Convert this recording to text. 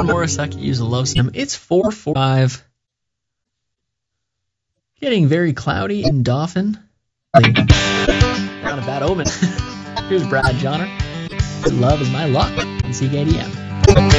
John Morisaki used a low sim. It's 4:45. Getting very cloudy in Dauphin. Not a bad omen. Here's Brad Johnner. Love is my luck on CKDM.